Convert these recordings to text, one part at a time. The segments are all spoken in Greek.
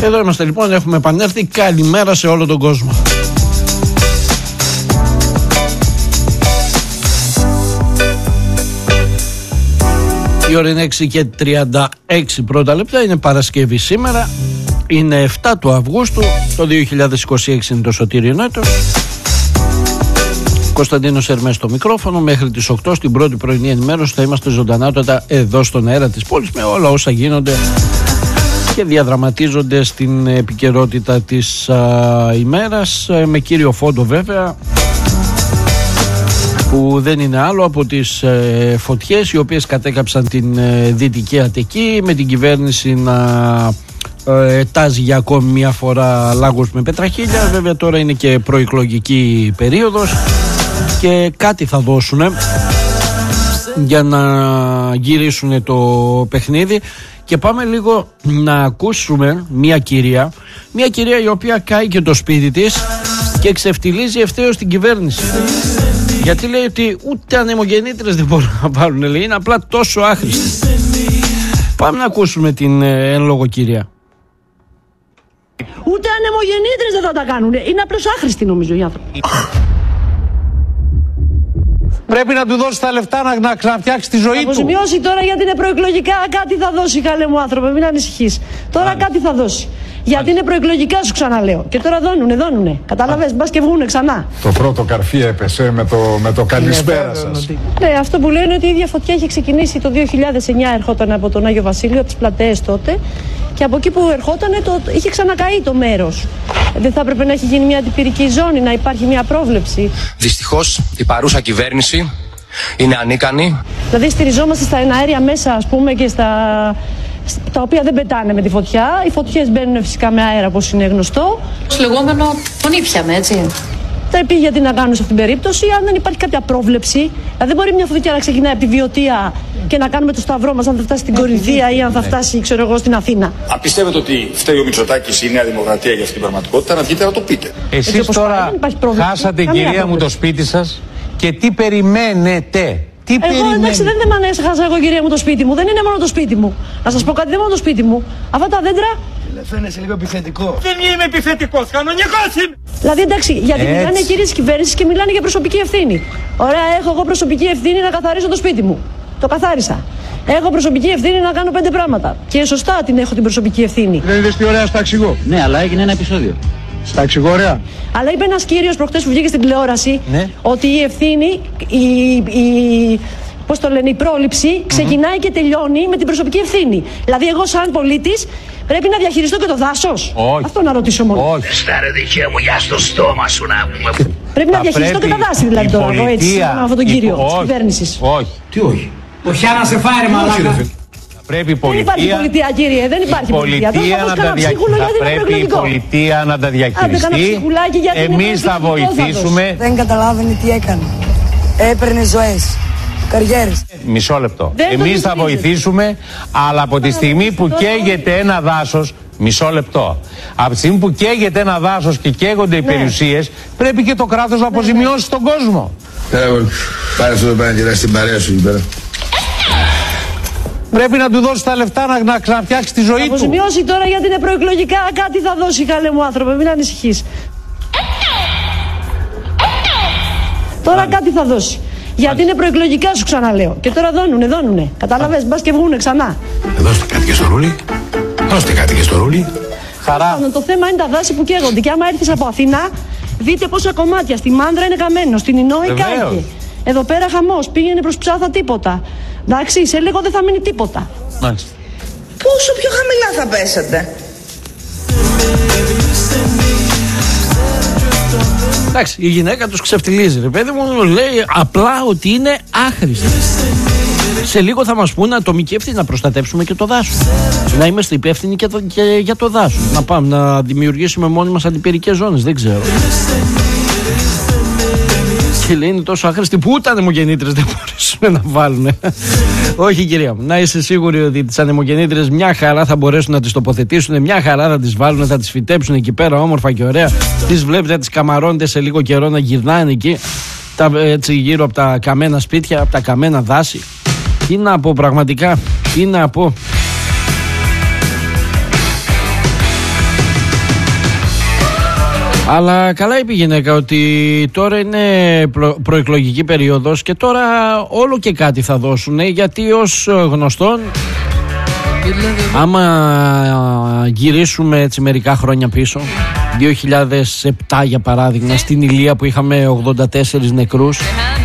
Εδώ είμαστε λοιπόν, έχουμε επανέλθει. Καλημέρα σε όλο τον κόσμο. Η ώρα είναι 6 και 36 πρώτα λεπτά. Είναι Παρασκευή σήμερα. Είναι 7 του Αυγούστου. Το 2026 είναι το σωτήριο έτος. Κωνσταντίνος Ερμές στο μικρόφωνο. Μέχρι τις 8 στην πρώτη πρωινή ενημέρωση θα είμαστε ζωντανάτατα εδώ στον αέρα της πόλης με όλα όσα γίνονται και διαδραματίζονται στην επικαιρότητα της ημέρας, με κύριο φόντο βέβαια, που δεν είναι άλλο από τις φωτιές οι οποίες κατέκαψαν την Δυτική Αττική, με την κυβέρνηση να τάζει για ακόμη μια φορά λάγους με πετραχίλια. Βέβαια τώρα είναι και προεκλογική περίοδος και κάτι θα δώσουν για να γυρίσουν το παιχνίδι. Και πάμε λίγο να ακούσουμε μια κυρία η οποία κάει και το σπίτι της και ξεφτιλίζει ευθέως την κυβέρνηση, γιατί λέει ότι ούτε ανεμογεννήτρες δεν μπορούν να πάρουν, λέει, είναι απλά τόσο άχρηστη. Πάμε να ακούσουμε την εν λόγω κυρία. Ούτε ανεμογεννήτρες δεν θα τα κάνουν, είναι απλώς άχρηστοι νομίζω οι άνθρωποι. Πρέπει να του δώσει τα λεφτά να ξαναφτιάξει τη ζωή του. Θα αποζημιώσει τώρα γιατί είναι προεκλογικά, κάτι θα δώσει, καλέ μου άνθρωπε, μην ανησυχείς. Τώρα κάτι θα δώσει. Γιατί είναι προεκλογικά, σου ξαναλέω. Και τώρα δώνουνε. Κατάλαβες, μπας και βγούνε ξανά. Το πρώτο καρφί έπεσε με το καλησπέρα σας. Ναι, αυτό που λένε ότι η ίδια φωτιά είχε ξεκινήσει το 2009, ερχόταν από τον Άγιο Βασίλειο, από τις πλατείες τότε. Και από εκεί που ερχόταν είχε ξανακαεί το μέρος. Δεν θα έπρεπε να έχει γίνει μια αντιπυρική ζώνη, να υπάρχει μια πρόβλεψη. Δυστυχώς η παρούσα κυβέρνηση είναι ανίκανη. Δηλαδή στηριζόμαστε στα εναέρια μέσα, ας πούμε, και τα οποία δεν πετάνε με τη φωτιά. Οι φωτιές μπαίνουν φυσικά με αέρα, όπως είναι γνωστό. Στο λεγόμενο τον ήπιαμε, έτσι. Θα πει γιατί να κάνουν σε αυτήν την περίπτωση, αν δεν υπάρχει κάποια πρόβλεψη. Δηλαδή δεν μπορεί μια φωτιά να ξεκινάει από τη Βιωτία και να κάνουμε το σταυρό μας αν θα φτάσει στην Κορινθία ή αν θα φτάσει, ξέρω εγώ, στην Αθήνα. Αν πιστεύετε ότι φταίει ο Μητσοτάκης ή η Νέα Δημοκρατία για αυτή την πραγματικότητα, να βγείτε να το πείτε. Εσείς τώρα χάσατε, κυρία μου, το σπίτι σας και τι περιμένετε? Εντάξει, δεν με έχασα εγώ, κυρία μου, το σπίτι μου. Δεν είναι μόνο το σπίτι μου. Να σας πω κάτι, δεν είναι μόνο το σπίτι μου. Αυτά τα δέντρα. Φαίνεσαι λίγο επιθετικό. Δεν είμαι επιθετικός, κανονικός είμαι. Δηλαδή εντάξει, γιατί μιλάνε οι κυρίες της κυβέρνησης και μιλάνε για προσωπική ευθύνη. Ωραία, έχω εγώ προσωπική ευθύνη να καθαρίσω το σπίτι μου. Το καθάρισα. Έχω προσωπική ευθύνη να κάνω 5 πράγματα. Και σωστά την έχω την προσωπική ευθύνη. Δεν είδες τι ωραία στα αξιγώ? Ναι, αλλά έγινε ένα επεισόδιο. Στα αξιγώ, ωραία. Αλλά είπε ένας κύριος προχτές που βγήκε στην τηλεόραση, ότι η ευθύνη, πώς το λένε, η πρόληψη ξεκινάει και τελειώνει με την προσωπική ευθύνη. Δηλαδή, εγώ, σαν πολίτης, πρέπει να διαχειριστώ και το δάσος. Όχι. Αυτό να ρωτήσω μόνο. Όχι. Στάρε δικαία μου, για στο στόμα σου να πούμε. Πρέπει να διαχειριστώ και τα δάση, δηλαδή, τώρα. Εγώ έτσι, με αυτόν τον κύριο της κυβέρνησης. Όχι. Τι όχι? Οχιά να σε φάρει, μαλάκα. Πρέπει η πολιτεία, δεν υπάρχει πολιτεία, κύριε, δεν υπάρχει πολιτεία. Πρέπει η πολιτεία να τα διαχειριστεί. Εμείς θα βοηθήσουμε. Δεν καταλάβαινε τι έκανε. Έπαιρνε ζωές, καριέρες. Μισό λεπτό. Εμείς θα βοηθήσουμε, αλλά από τη στιγμή που καίγεται ένα δάσος, μισό λεπτό. Από τη στιγμή που καίγεται ένα δάσος και καίγονται οι περιουσίες, πρέπει και το κράτος να αποζημιώσει τον κόσμο. Πάρε αυτό εδώ πέρα και στην παρέα σου εκεί πέρα. Πρέπει να του δώσει τα λεφτά να ξαναφτιάξει τη ζωή του. Θα αποζημιώσει τώρα γιατί είναι προεκλογικά, κάτι θα δώσει, καλέ μου άνθρωπε, μην ανησυχείς. Τώρα κάτι θα δώσει. Γιατί είναι προεκλογικά, σου ξαναλέω. Και τώρα δώνουνε. Κατάλαβες, μπας και βγούνε ξανά. Δώστε κάτι και στο ρούλι. Δώστε κάτι και στο ρούλι. Χαρά. Το θέμα είναι τα δάση που καίγονται. Και άμα έρθεις από Αθήνα, δείτε πόσα κομμάτια. Στη Μάντρα είναι καμένο, στην Ινόη κάηκε. Εδώ πέρα χαμός, πήγαινε προς Ψάθα τίποτα. Εντάξει, σε λίγο δεν θα μείνει τίποτα. Μάλιστα. Πόσο πιο χαμηλά θα πέσετε? Εντάξει, η γυναίκα τους ξεφτιλίζει, ρε παιδί μου, λέει απλά ότι είναι άχρηστη. Σε λίγο θα μας πούνε ατομική ευθύνη, να προστατεύσουμε και το δάσος. Να είμαστε υπεύθυνοι και για το δάσος. Να πάμε να δημιουργήσουμε μόνοι μας αντιπυρικές ζώνες, δεν ξέρω. Και λέει είναι τόσο άχρηστη που ούτε ανεμογεννήτρες δεν μπορέσουν να βάλουν. Όχι, κυρία μου, να είσαι σίγουροι ότι τις ανεμογεννήτρες μια χαρά θα μπορέσουν να τις τοποθετήσουν, μια χαρά θα τις βάλουν, θα τις φυτέψουν εκεί πέρα όμορφα και ωραία. Τις βλέπετε, τις καμαρώνετε σε λίγο καιρό να γυρνάνε εκεί, έτσι γύρω από τα καμένα σπίτια, από τα καμένα δάση. Τι να πω πραγματικά, τι να πω. Αλλά καλά είπε η γυναίκα ότι τώρα είναι προεκλογική περίοδος και τώρα όλο και κάτι θα δώσουν, γιατί ως γνωστόν άμα γυρίσουμε έτσι μερικά χρόνια πίσω, 2007 για παράδειγμα, στην Ηλία που είχαμε 84 νεκρούς,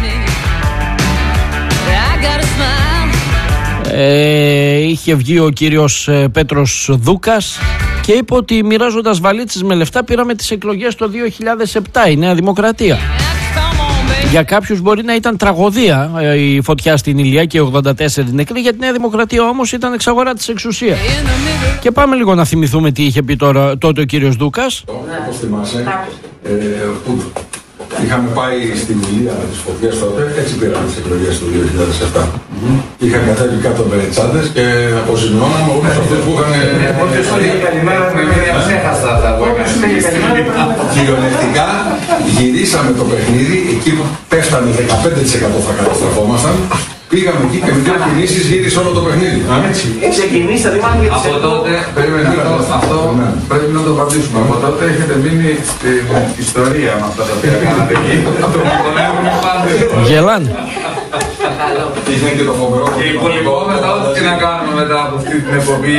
είχε βγει ο κύριος Πέτρος Δούκας και είπε ότι μοιράζοντας βαλίτσες με λεφτά πήραμε τις εκλογές το 2007, η Νέα Δημοκρατία. Για κάποιους μπορεί να ήταν τραγωδία η φωτιά στην Ηλία και 84 νεκροί, για τη Νέα Δημοκρατία όμως ήταν εξαγορά της εξουσίας. Και πάμε λίγο να θυμηθούμε τι είχε πει τότε ο κύριος Δούκας. Όπως θυμάσαι, είχαμε πάει στην Ηλία με τις φωτιές τότε, έτσι πήραμε τις εκλογές του 2007. Είχαν κατέβει κάτω με τσάντες και αποζημιώναμε όλους αυτούς που είχαν... Όποιος έλεγε καλημέρα με μία ψέχαστα θα πω. Κυριολεκτικά γυρίσαμε το παιχνίδι, εκεί που πέφτανε 15% θα καταστραφόμασταν. Πήγαμε εκεί και με δύο κινήσεις γύρισε όλο το παιχνίδι. Ξεκινήσατε μάλλον για τις από τότε, αυτό πρέπει να το απαντήσουμε. Από τότε έχετε μείνει στην ιστορία με αυτά τα οποία κάνατε εκεί. Το μοντονεύουμε πάντα. Γελάνε. Είναι και το φοβερό. Και υπολοιπώ μετά ό,τι και να κάνουμε μετά από αυτή την εποχή.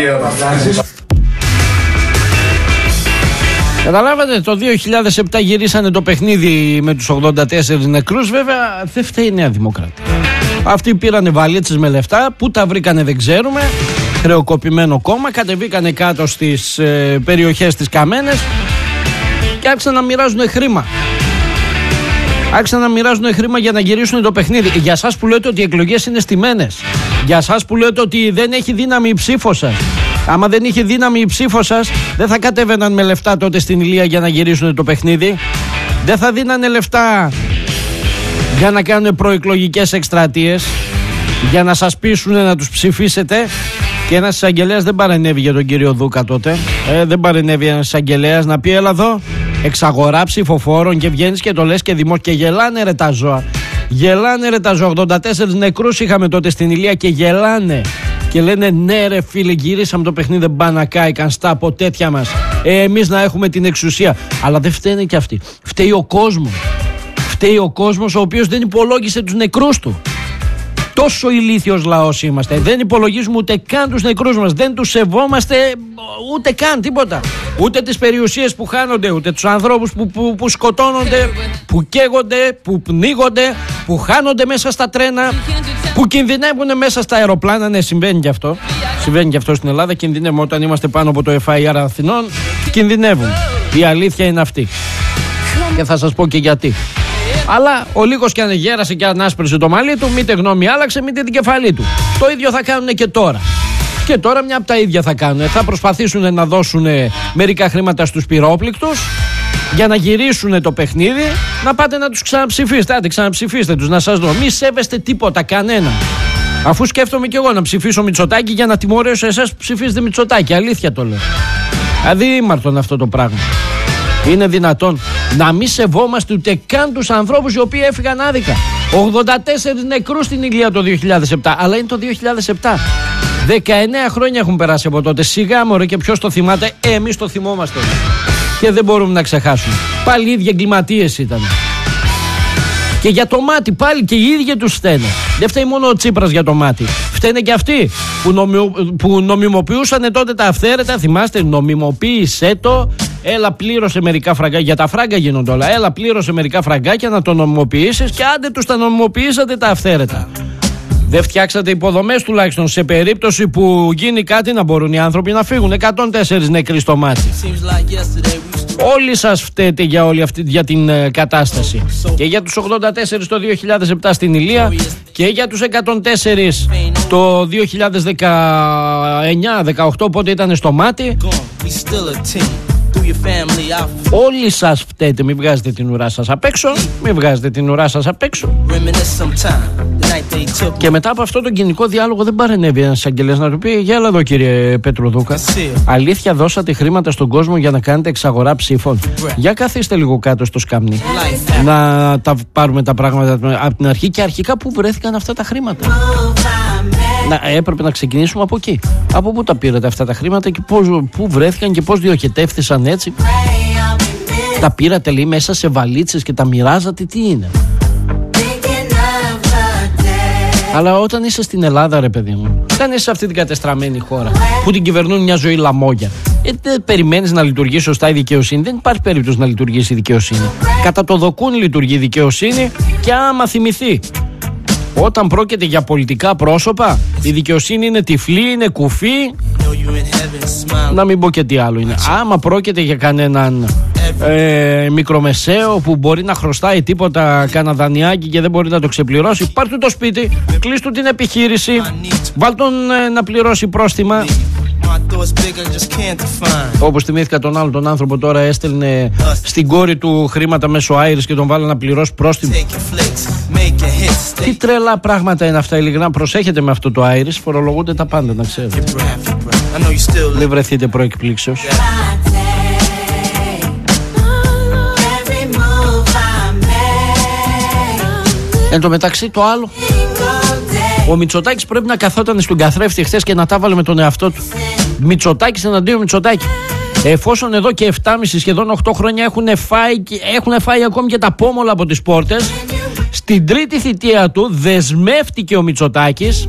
Καταλάβατε, το 2007 γυρίσανε το παιχνίδι με τους 84 νεκρούς. Βέβαια δεν φταίει η Νέα Δημοκρατία. Αυτοί πήρανε βαλίτσες με λεφτά, πού τα βρήκανε δεν ξέρουμε. Χρεοκοπημένο κόμμα, κατεβήκανε κάτω στις περιοχές τις καμένες και άρχισαν να μοιράζουν χρήμα. Άρχισαν να μοιράζουν χρήμα για να γυρίσουν το παιχνίδι. Για σας που λέτε ότι οι εκλογές είναι στημένες, για σας που λέτε ότι δεν έχει δύναμη η ψήφο σας, άμα δεν είχε δύναμη η ψήφο σας, δεν θα κατέβαιναν με λεφτά τότε στην Ηλία για να γυρίσουν το παιχνίδι. Δεν θα δίνανε λεφτά για να κάνουν προεκλογικές εκστρατείες, για να σας πείσουν να τους ψηφίσετε. Και ένας εισαγγελέας δεν παρενέβη για τον κύριο Δούκα τότε. Δεν παρενέβη ένας εισαγγελέας να πει έλα εδώ, εξαγορά ψηφοφόρων, και βγαίνεις και το λες και δημόσια. Και γελάνε ρε τα ζώα. Γελάνε ρε τα ζώα. 84 νεκρούς είχαμε τότε στην Ηλία και γελάνε. Και λένε ναι ρε φίλε, γυρίσαμε το παιχνίδι, δεν πάνε να κάηκαν στα από τέτοια μας. Εμείς να έχουμε την εξουσία. Αλλά δεν φταίνε και αυτοί. Φταίει ο κόσμος. Φταίει ο κόσμος ο οποίος δεν υπολόγισε τους νεκρούς του. Τόσο ηλίθιος λαός είμαστε. Δεν υπολογίζουμε ούτε καν τους νεκρούς μας. Δεν τους σεβόμαστε ούτε καν τίποτα. Ούτε τις περιουσίες που χάνονται, ούτε τους ανθρώπους που σκοτώνονται, που καίγονται, που πνίγονται, που χάνονται μέσα στα τρένα, που κινδυνεύουν μέσα στα αεροπλάνα. Ναι, συμβαίνει και αυτό. Συμβαίνει και αυτό στην Ελλάδα. Κινδυνεύουμε όταν είμαστε πάνω από το FIR Αθηνών. Κινδυνεύουν. Η αλήθεια είναι αυτή. Και θα σας πω και γιατί. Αλλά ο λίγος κι αν γέρασε και αν άσπρεσε το μαλλί του, μήτε γνώμη άλλαξε, μήτε την κεφαλή του. Το ίδιο θα κάνουν και τώρα. Και τώρα μια από τα ίδια θα κάνουν. Θα προσπαθήσουν να δώσουν μερικά χρήματα στους πυρόπληκτους για να γυρίσουν το παιχνίδι, να πάτε να τους ξαναψηφίσετε. Άντε, ξαναψηφίστε τους, να σας δω. Μη σέβεστε τίποτα, κανένα. Αφού σκέφτομαι κι εγώ να ψηφίσω Μητσοτάκη για να τιμωρήσω εσάς που ψηφίζετε Μητσοτάκη. Αλήθεια το λέω. Αδίμαρτον αυτό το πράγμα. Είναι δυνατόν να μην σεβόμαστε ούτε καν τους ανθρώπους οι οποίοι έφυγαν άδικα? 84 νεκρούς στην Ηλία το 2007. Αλλά είναι το 2007. 19 χρόνια έχουν περάσει από τότε. Σιγά μωρέ, και ποιος το θυμάται? Εμείς το θυμόμαστε. Και δεν μπορούμε να ξεχάσουμε. Πάλι οι ίδιοι εγκληματίες ήταν. Και για το μάτι πάλι και οι ίδιοι τους φταίνε. Δεν φταίει μόνο ο Τσίπρας για το μάτι. Φταίνε και αυτοί που νομιμοποιούσαν τότε τα αυθαίρετα. Θυμάστε, νομιμοποίησέ το. Έλα, πλήρωσε μερικά φραγκάκια. Για τα φράγκα γίνονται όλα. Έλα, πλήρωσε μερικά φραγκάκια να το νομιμοποιήσεις, και άντε τους τα νομιμοποιήσατε τα αυθαίρετα. Δεν φτιάξατε υποδομές τουλάχιστον σε περίπτωση που γίνει κάτι να μπορούν οι άνθρωποι να φύγουν. 104 νεκροί στο μάτι. Όλοι σας φταίτε για την κατάσταση. Και για τους 84 το 2007 στην Ηλία και για τους 104 το 2019-18 πότε ήταν στο μάτι. Όλοι σας φταίτε. Μην βγάζετε την ουρά σας απ' έξω. Μην βγάζετε την ουρά σας απ' έξω. Και μετά από αυτό τον κοινικό διάλογο δεν παρενέβη ένας εισαγγελέας να του πει για έλα εδώ κύριε Πετροδούκα, αλήθεια δώσατε χρήματα στον κόσμο για να κάνετε εξαγορά ψήφων? Για καθίστε λίγο κάτω στο σκαμνί να τα πάρουμε τα πράγματα από την αρχή. Και αρχικά πού βρέθηκαν αυτά τα χρήματα? Έπρεπε να ξεκινήσουμε από εκεί. Από πού τα πήρατε αυτά τα χρήματα και πού βρέθηκαν και πώς διοχετεύθησαν έτσι? Τα πήρατε λέει μέσα σε βαλίτσες και τα μοιράζατε, τι είναι? Αλλά όταν είσαι στην Ελλάδα, ρε παιδί μου, όταν είσαι σε αυτή την κατεστραμμένη χώρα που την κυβερνούν μια ζωή λαμόγια, δεν περιμένεις να λειτουργήσει σωστά η δικαιοσύνη. Δεν υπάρχει περίπτωση να λειτουργήσει η δικαιοσύνη. Κατά το δοκούν λειτουργεί η δικαιοσύνη, και άμα θυμηθεί, όταν πρόκειται για πολιτικά πρόσωπα, η δικαιοσύνη είναι τυφλή, είναι κουφή, να μην πω και τι άλλο είναι. Άμα πρόκειται για κανέναν μικρομεσαίο που μπορεί να χρωστάει τίποτα, κάνα δανειάκι και δεν μπορεί να το ξεπληρώσει, πάρ' του το σπίτι, κλείς του την επιχείρηση, βάλ' τον να πληρώσει πρόστιμα. Όπως θυμήθηκα τον άλλο τον άνθρωπο τώρα, έστελνε στην κόρη του χρήματα μέσω Άιρις και τον βάλε να πληρώσει πρόστιμο. Τι τρελά πράγματα είναι αυτά, ειλικρινά. Προσέχετε με αυτό το Άιρις, φορολογούνται τα πάντα, να ξέρετε. Δεν βρεθείτε προεκπλήξεως. Εν τω μεταξύ το άλλο, ο Μητσοτάκης πρέπει να καθόταν στον καθρέφτη χθες και να τα βάλε με τον εαυτό του. Μητσοτάκης εναντίον Μητσοτάκη. Εφόσον εδώ και 7,5 σχεδόν 8 χρόνια έχουν φάει ακόμη και τα πόμολα από τις πόρτες, στην τρίτη θητεία του δεσμεύτηκε ο Μητσοτάκης.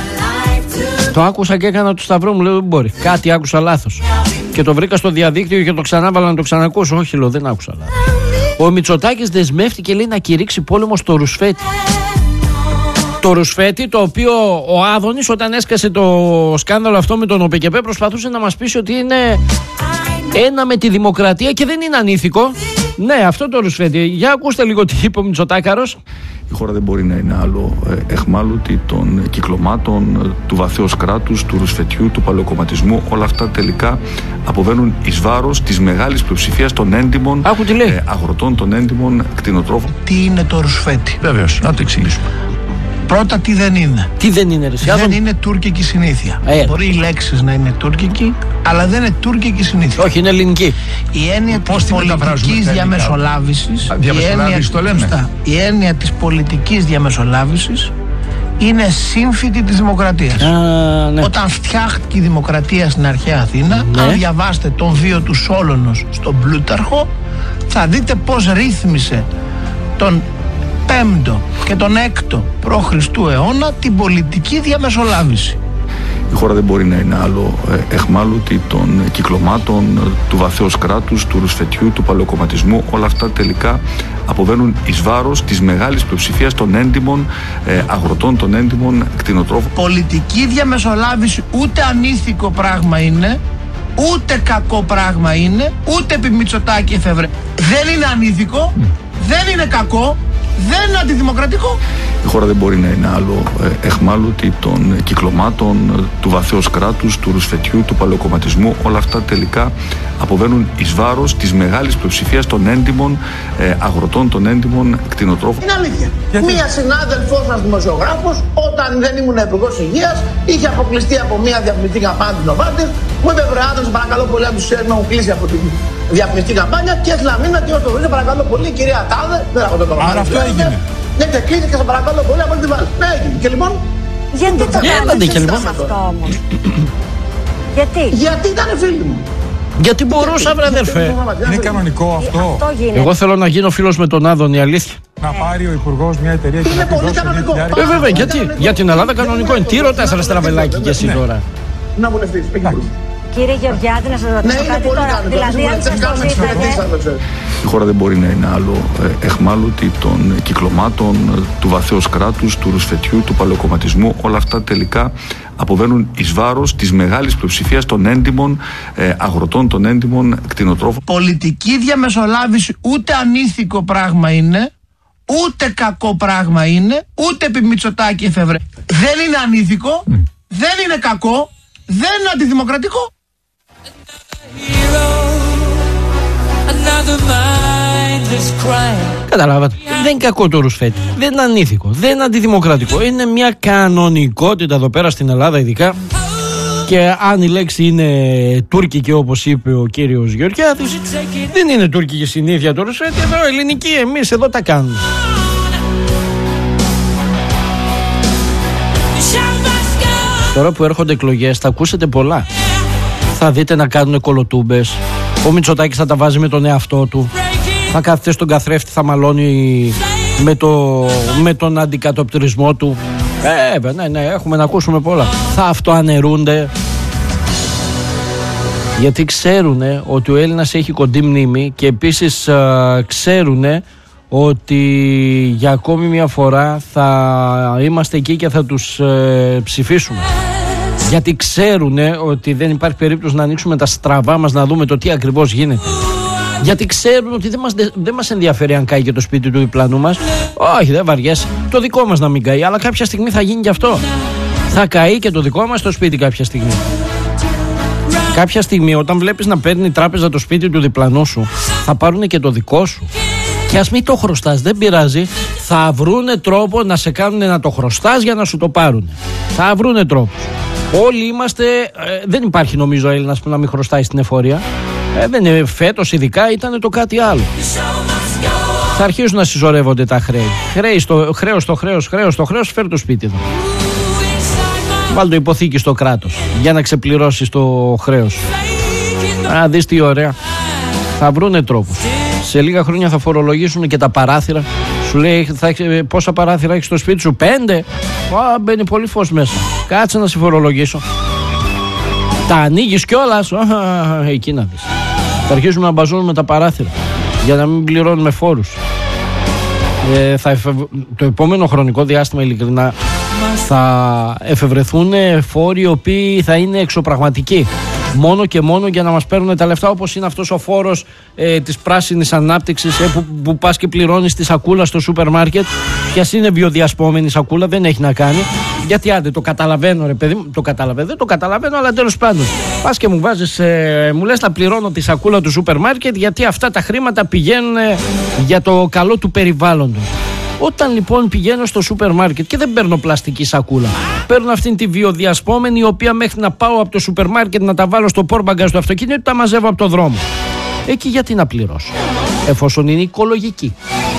Το άκουσα και έκανα το σταυρό μου, λέω δεν μπορεί, κάτι άκουσα λάθος. Και το βρήκα στο διαδίκτυο και το ξανάβαλα να το ξανακούσω. Όχι, λέω, δεν άκουσα λάθος. Ο Μητσοτάκης δεσμεύτηκε, λέει, να κηρύξει πόλεμο στο Ρουσφέτη. Το Ρουσφέτη, το οποίο ο Άδωνης, όταν έσκασε το σκάνδαλο αυτό με τον ΟΠΚΠ, προσπαθούσε να μας πείσει ότι είναι ένα με τη δημοκρατία και δεν είναι ανήθικο. Ναι, αυτό το Ρουσφέτη. Για ακούστε λίγο τι είπε ο Μητσοτάκαρος. Η χώρα δεν μπορεί να είναι άλλο εχμάλωτη των κυκλωμάτων, του βαθέως κράτους, του ρουσφετιού, του παλαιοκομματισμού. Όλα αυτά τελικά αποβαίνουν εις βάρος της μεγάλης πλειοψηφίας των έντιμων αγροτών, των έντιμων κτηνοτρόφων. Τι είναι το Ρουσφέτη? Βεβαίως, να το εξηγήσουμε. Πρώτα, τι δεν είναι. Τι δεν είναι, ρε Σιάδων? Δεν είναι τουρκική συνήθεια. Μπορεί οι λέξεις να είναι τουρκική, αλλά δεν είναι τουρκική συνήθεια. Όχι, είναι ελληνική. Η έννοια της πολιτικής διαμεσολάβησης, η έννοια της πολιτικής διαμεσολάβησης είναι σύμφυτη της δημοκρατίας. Ναι. Όταν φτιάχτηκε η δημοκρατία στην αρχαία Αθήνα, αν διαβάσετε τον βίο του Σόλωνος στον Πλούταρχο, θα δείτε πώς ρύθμισε τον 5ο και τον 6ο π.Χ. αιώνα την πολιτική διαμεσολάβηση. Η χώρα δεν μπορεί να είναι άλλο εχμάλωτη των κυκλωμάτων, του βαθέως κράτους, του ρουσφετιού, του παλαιοκομματισμού. Όλα αυτά τελικά αποβαίνουν εις βάρος της μεγάλης πλειοψηφίας των έντιμων αγροτών, των έντιμων κτηνοτρόφων. Πολιτική διαμεσολάβηση ούτε ανήθικο πράγμα είναι, ούτε κακό πράγμα είναι, ούτε επί Μητσοτάκη εφεύρε. Δεν είναι ανήθικο, δεν είναι κακό, δεν είναι αντιδημοκρατικό. Η χώρα δεν μπορεί να είναι άλλο εχμάλωτη των κυκλωμάτων, του βαθέως κράτους, του ρουσφετιού, του παλαιοκομματισμού. Όλα αυτά τελικά αποβαίνουν εις βάρος της μεγάλης πλειοψηφίας των έντιμων αγροτών, των έντιμων κτηνοτρόφων. Είναι αλήθεια. Μία συνάδελφός μας δημοσιογράφος, όταν δεν ήμουν υπουργός υγείας, είχε αποκλειστεί από μία διαφημιστική καμπάνια του Νοβάρτης. Μου είπε, βρε άντρες, παρακαλώ πολύ, αν τους ξέρεις να μου κλείσει από την διαφημιστική καμπάνια, και έστειλα μήνα και όσο το βρείτε, παρακαλώ πολύ, κυρία Τάδε, δεν έχω το όνομα. Άρα αυτό έγινε. Ναι, και κλείσει και σε παρακαλώ πολύ, από την βάλει. Ναι, έγινε. Και λοιπόν. Γιατί το κάνετε αυτό όμως? Γιατί ήταν φίλοι μου. Γιατί μπορούσα, βρε αδερφέ. Είναι κανονικό αυτό? Εγώ θέλω να γίνω φίλος με τον Άδωνη, αλήθεια. Να πάρει ο υπουργός μια εταιρεία και να πολύ δώσει κανονικό. Βέβαια, γιατί? Για την Ελλάδα κανονικό είναι. Τι ρωτάς, ρε Στραβελάκη, και εσύ τώρα? Να βουλευτείς. Κύριε Γεωργιάδη, να σας ρωτήσω κάτι τώρα. Δηλαδή, αν σας το ζήτατε. Η χώρα δεν μπορεί να είναι άλλο εχμάλωτη των κυκλωμάτων, του βαθέως κράτους, του ρουσφετιού, του παλαιοκομματισμού. Όλα αυτά τελικά αποβαίνουν εις βάρος της μεγάλης πλειοψηφίας των έντιμων αγροτών, των έντιμων κτηνοτρόφων. Πολιτική διαμεσολάβηση ούτε ανήθικο πράγμα είναι, ούτε κακό πράγμα είναι, ούτε επί Μητσοτάκη εφεύρε. Δεν είναι ανήθικο, δεν είναι κακό, δεν είναι αντιδημοκρατικό. Καταλάβατε. Δεν είναι κακό το Ρουσφέτη. Δεν είναι ανήθικο. Δεν είναι αντιδημοκρατικό. Είναι μια κανονικότητα εδώ πέρα στην Ελλάδα, ειδικά. Και αν η λέξη είναι τουρκική, όπως είπε ο κύριος Γεωργιάδης, δεν είναι τουρκική συνήθεια το Ρουσφέτη. Εδώ ελληνική, εμείς εδώ τα κάνουμε. Τώρα που έρχονται εκλογές θα ακούσετε πολλά. Θα δείτε να κάνουν κολοτούμπες. Ο Μητσοτάκης θα τα βάζει με τον εαυτό του. Θα κάθεται στον καθρέφτη, θα μαλώνει με τον αντικατοπτρισμό του. Ναι, έχουμε να ακούσουμε πολλά. Θα αυτοαναιρούνται. Γιατί ξέρουν ότι ο Έλληνας έχει κοντή μνήμη και επίσης ξέρουν ότι για ακόμη μια φορά θα είμαστε εκεί και θα τους ψηφίσουμε. Γιατί ξέρουν ότι δεν υπάρχει περίπτωση να ανοίξουμε τα στραβά μας να δούμε το τι ακριβώς γίνεται. Γιατί ξέρουν ότι δεν μας ενδιαφέρει αν καεί και το σπίτι του διπλανού μας. Όχι, δεν βαριέσαι. Το δικό μας να μην καεί, αλλά κάποια στιγμή θα γίνει και αυτό. Θα καεί και το δικό μας το σπίτι κάποια στιγμή. Κάποια στιγμή όταν βλέπεις να παίρνει η τράπεζα το σπίτι του διπλανού σου, θα πάρουν και το δικό σου. Και ας μην το χρωστάς, δεν πειράζει. Θα βρούνε τρόπο να σε κάνουν να το χρωστάς για να σου το πάρουν. Θα βρούνε τρόπο. Όλοι είμαστε, δεν υπάρχει νομίζω Έλληνας που να μην χρωστάει στην εφορία. Δεν είναι φέτος, ειδικά ήταν το κάτι άλλο. Θα αρχίσουν να συσσωρεύονται τα χρέη. Χρέος στο χρέος, φέρ το σπίτι εδώ. Βάλ το υποθήκη στο κράτος για να ξεπληρώσεις το χρέος. Δεις τι ωραία. Θα βρούνε τρόπους. Σε λίγα χρόνια θα φορολογήσουν και τα παράθυρα. Σου λέει πόσα παράθυρα έχεις στο σπίτι σου? 5. Μπαίνει πολύ φως μέσα. Κάτσε να σε φορολογήσω. Τα ανοίγεις κιόλας. Εκεί να δεις. Θα αρχίσουμε να μπαζώνουμε τα παράθυρα για να μην πληρώνουμε φόρους. Το επόμενο χρονικό διάστημα ειλικρινά θα εφευρεθούν φόροι οι οποίοι θα είναι εξωπραγματικοί. Μόνο και μόνο για να μας παίρνουν τα λεφτά, όπως είναι αυτός ο φόρος της πράσινης ανάπτυξης που πας και πληρώνεις τη σακούλα στο σούπερ μάρκετ. Και ας είναι βιοδιασπόμενη σακούλα, δεν έχει να κάνει. Γιατί άντε, το καταλαβαίνω ρε παιδί μου, δεν το καταλαβαίνω, αλλά τέλος πάντων. Πας και μου βάζεις, μου λες να πληρώνω τη σακούλα του σούπερ μάρκετ γιατί αυτά τα χρήματα πηγαίνουν για το καλό του περιβάλλοντος. Όταν λοιπόν πηγαίνω στο σούπερ μάρκετ και δεν παίρνω πλαστική σακούλα, παίρνω αυτήν τη βιοδιασπόμενη, η οποία μέχρι να πάω από το σούπερ μάρκετ να τα βάλω στο πόρμπαγκαζ του αυτοκίνητου, τα μαζεύω από το δρόμο. Εκεί γιατί να πληρώσω, εφόσον είναι οικολογική?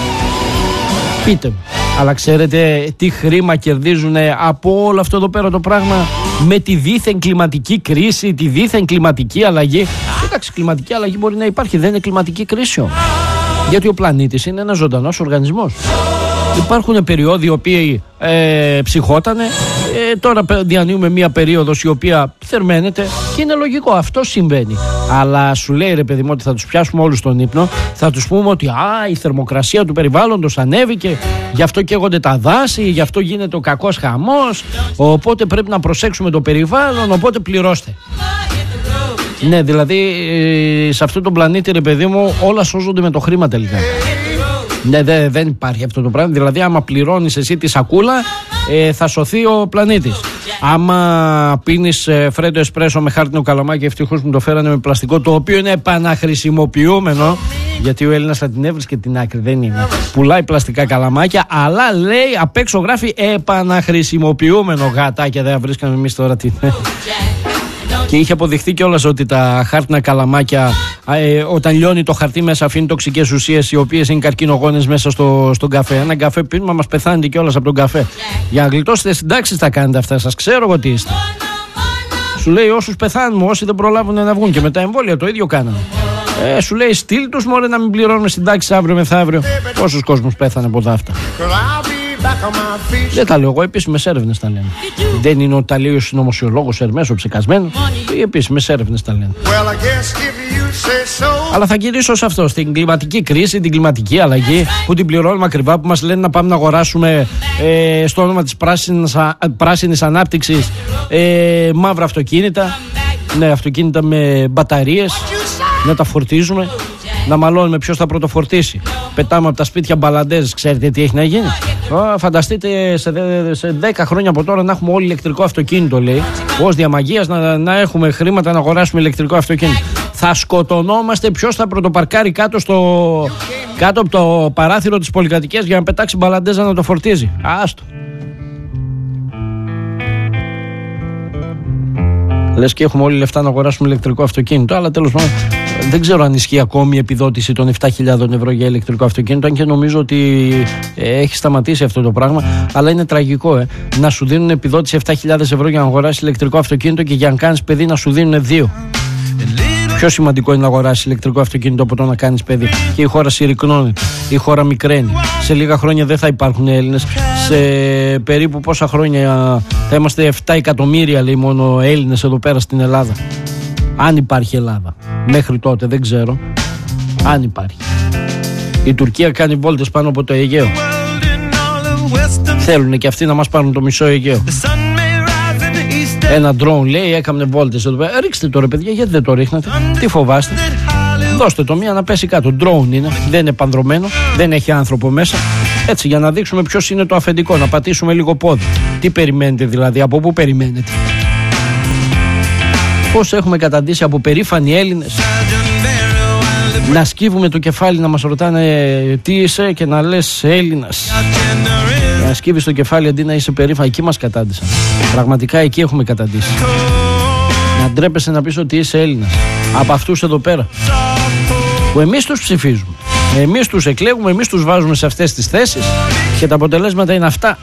Πείτε μου. Αλλά ξέρετε τι χρήμα κερδίζουν από όλο αυτό εδώ πέρα το πράγμα, με τη δίθεν κλιματική κρίση, τη δίθεν κλιματική αλλαγή? Εντάξει, κλιματική αλλαγή μπορεί να υπάρχει, δεν είναι κλιματική κρίση όμως. Γιατί ο πλανήτης είναι ένας ζωντανός οργανισμός. Υπάρχουν περιόδοι οι οποίοι ψυχότανε, τώρα διανύουμε μια περίοδος η οποία θερμαίνεται και είναι λογικό, αυτό συμβαίνει. Αλλά σου λέει ρε παιδί μου ότι θα τους πιάσουμε όλους στον ύπνο, θα τους πούμε ότι η θερμοκρασία του περιβάλλοντος ανέβηκε, γι' αυτό καίγονται τα δάση, γι' αυτό γίνεται ο κακός χαμός, οπότε πρέπει να προσέξουμε το περιβάλλον, οπότε πληρώστε. Ναι, δηλαδή σε αυτόν τον πλανήτη ρε παιδί μου όλα σώζονται με το χρήμα τελικά. Ναι, δεν υπάρχει αυτό το πράγμα. Δηλαδή άμα πληρώνεις εσύ τη σακούλα θα σωθεί ο πλανήτης. Άμα πίνεις φρέντο εσπρέσο με χάρτινο καλαμάκι, ευτυχώς μου το φέρανε με πλαστικό, το οποίο είναι επαναχρησιμοποιούμενο, γιατί ο Έλληνας θα την έβρισκε την άκρη, δεν είναι. Πουλάει πλαστικά καλαμάκια, αλλά λέει απ' έξω γράφει επαναχρησιμοποιούμενο. Γατάκια, δεν βρίσκαμε εμείς τώρα την... Και είχε αποδειχθεί κιόλας ότι τα χάρτινα καλαμάκια, όταν λιώνει το χαρτί μέσα, αφήνει τοξικές ουσίες οι οποίες είναι καρκινογόνες μέσα στον καφέ. Έναν καφέ πίνουμε, μας πεθάνετε κιόλας από τον καφέ. Για να γλιτώσετε συντάξεις τα κάνετε αυτά, σας ξέρω εγώ τι είστε. Σου λέει όσους πεθάνουμε, όσοι δεν προλάβουν να βγουν. Και με τα εμβόλια το ίδιο κάναμε. Σου λέει στείλ τους μωρέ να μην πληρώνουμε συντάξεις αύριο μεθαύριο. Πόσους κόσμους πέθανε από αυτά. Δεν τα λέω εγώ, επίσημες έρευνες τα λένε. Δεν είναι ότι τα λέει ο συνωμοσιολόγος Ερμές ο ψεκασμένος. Οι επίσημες έρευνες τα λένε. Αλλά θα γυρίσω σε αυτό, στην κλιματική κρίση, την κλιματική αλλαγή που την πληρώνουμε ακριβά, που μας λένε να πάμε να αγοράσουμε στο όνομα της πράσινης ανάπτυξης μαύρα αυτοκίνητα. Ναι, αυτοκίνητα με μπαταρίες, να τα φορτίζουμε, να μαλώνουμε ποιος θα πρωτοφορτίσει. Πετάμε από τα σπίτια μπαλαντές, ξέρετε τι έχει να γίνει. Φανταστείτε σε 10 χρόνια από τώρα να έχουμε όλοι ηλεκτρικό αυτοκίνητο, λέει. Ως διαμαγείας να έχουμε χρήματα να αγοράσουμε ηλεκτρικό αυτοκίνητο. Θα σκοτωνόμαστε, ποιος θα πρωτοπαρκάρει κάτω από το παράθυρο της πολυκατοικίας για να πετάξει μπαλαντέζα να το φορτίζει. Άστο. Λες και έχουμε όλοι λεφτά να αγοράσουμε ηλεκτρικό αυτοκίνητο, αλλά τέλος πάντων δεν ξέρω αν ισχύει ακόμη η επιδότηση των 7.000 ευρώ για ηλεκτρικό αυτοκίνητο, αν και νομίζω ότι έχει σταματήσει αυτό το πράγμα, αλλά είναι τραγικό να σου δίνουν επιδότηση 7.000 ευρώ για να αγοράσεις ηλεκτρικό αυτοκίνητο και για να κάνεις παιδί να σου δίνουν 2. Πιο σημαντικό είναι να αγοράσεις ηλεκτρικό αυτοκίνητο από το να κάνεις παιδί. Και η χώρα συρρυκνώνεται, η χώρα μικραίνει. Σε λίγα χρόνια δεν θα υπάρχουν Έλληνες. Σε περίπου πόσα χρόνια θα είμαστε 7 εκατομμύρια, λέει, μόνο Έλληνες εδώ πέρα στην Ελλάδα. Αν υπάρχει Ελλάδα. Μέχρι τότε δεν ξέρω. Αν υπάρχει. Η Τουρκία κάνει βόλτες πάνω από το Αιγαίο. Θέλουν και αυτοί να μας πάρουν το μισό Αιγαίο. Ένα drone, λέει, έκαμε βόλτες εδώ πέρα. Ρίξτε το, ρε παιδιά, γιατί δεν το ρίχνετε? Τι φοβάστε? Δώστε το μία να πέσει κάτω. Drone είναι, δεν είναι πανδρομένο, δεν έχει άνθρωπο μέσα. Έτσι, για να δείξουμε ποιος είναι το αφεντικό, να πατήσουμε λίγο πόδι. Τι περιμένετε δηλαδή, από πού περιμένετε? Πώς έχουμε καταντήσει από περήφανοι Έλληνες να σκύβουμε το κεφάλι, να μας ρωτάνε τι είσαι και να λες Έλληνας. Να σκύβεις το κεφάλι αντί να είσαι περήφανη. Εκεί μας κατάντησαν. Πραγματικά εκεί έχουμε καταντήσει. Να ντρέπεσαι να πεις ότι είσαι Έλληνας. Από αυτούς εδώ πέρα που εμείς τους ψηφίζουμε, εμείς τους εκλέγουμε, εμείς τους βάζουμε σε αυτές τις θέσεις και τα αποτελέσματα είναι αυτά.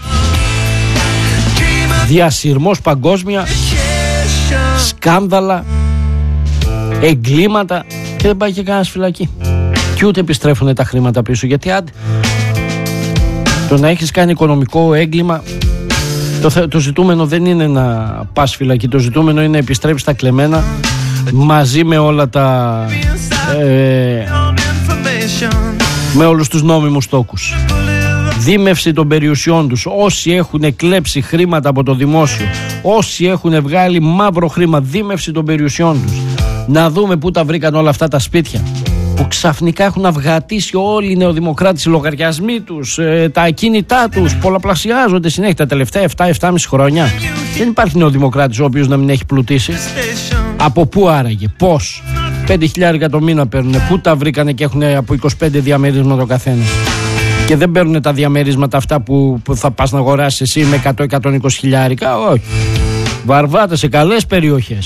Διασυρμός παγκόσμια, σκάνδαλα, εγκλήματα και δεν πάει και κανένας φυλακή. Και ούτε επιστρέφουν τα χρήματα πίσω. Γιατί άντε, το να έχεις κάνει οικονομικό έγκλημα, το ζητούμενο δεν είναι να πας φυλακή. Το ζητούμενο είναι να επιστρέψεις τα κλεμμένα μαζί με όλα τα με όλους τους νόμιμους τόκους. Δίμευση των περιουσιών τους. Όσοι έχουν κλέψει χρήματα από το δημόσιο, όσοι έχουν βγάλει μαύρο χρήμα, δίμευση των περιουσιών τους. Να δούμε πού τα βρήκαν όλα αυτά τα σπίτια που ξαφνικά έχουν αυγατήσει όλοι οι νεοδημοκράτες, οι λογαριασμοί τους, τα ακίνητά τους πολλαπλασιάζονται συνέχεια τα τελευταία 7-7,5 χρόνια. Δεν υπάρχει νεοδημοκράτης ο οποίος να μην έχει πλουτίσει. Από πού άραγε, πώς? 5.000 το μήνα παίρνουν. Πού τα βρήκανε και έχουν από 25 διαμερίσματα ο καθένας? Και δεν παίρνουν τα διαμερίσματα αυτά που θα πας να αγοράσεις εσύ με 100-120 χιλιάρικα. Όχι. Βαρβάτε σε καλές περιοχές.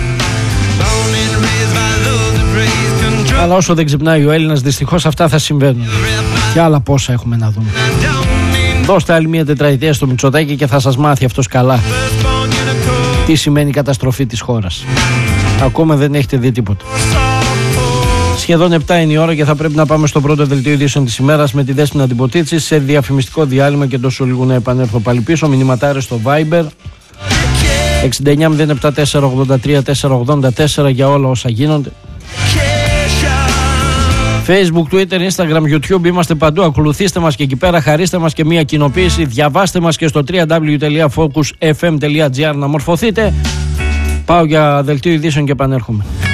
Αλλά όσο δεν ξυπνάει ο Έλληνας, δυστυχώς αυτά θα συμβαίνουν. Και άλλα πόσα έχουμε να δούμε. Δώστε άλλη μια τετραετία στο Μητσοτάκη και θα σας μάθει αυτός καλά τι σημαίνει η καταστροφή της χώρας. Ακόμα δεν έχετε δει τίποτα. Σχεδόν 7 είναι η ώρα και θα πρέπει να πάμε στο πρώτο δελτίο ειδήσεων της ημέρας με τη Δέσποινα Τιμποτίτση σε διαφημιστικό διάλειμμα και τόσο λίγο να επανέλθω πάλι πίσω. Μηνυματάρες στο Viber 6907-483-484 για όλα όσα γίνονται. Facebook, Twitter, Instagram, YouTube, είμαστε παντού. Ακολουθήστε μας και εκεί πέρα, χαρίστε μας και μία κοινοποίηση. Διαβάστε μας και στο www.focusfm.gr να μορφωθείτε. Πάω για δελτίο ειδήσεων και επανέρχομαι.